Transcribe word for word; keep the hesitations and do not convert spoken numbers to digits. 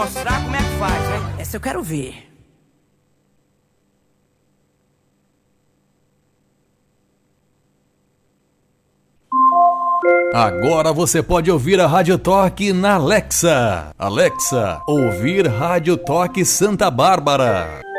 Mostrar como é que faz, hein? Essa eu quero ver. Agora você pode ouvir a Rádio Toque na Alexa. Alexa, ouvir Rádio Toque Santa Bárbara.